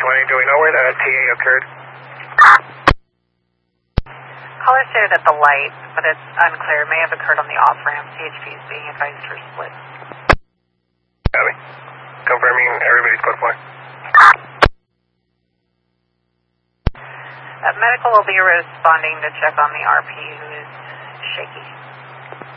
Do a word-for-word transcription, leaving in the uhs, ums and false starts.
twenty, do we know where the T A occurred? Caller stated at the light, but it's unclear. It may have occurred on the off-ramp. C H P is being advised for split. Copy. Confirming everybody's code point. Uh, medical will be responding to check on the R P, who is shaky.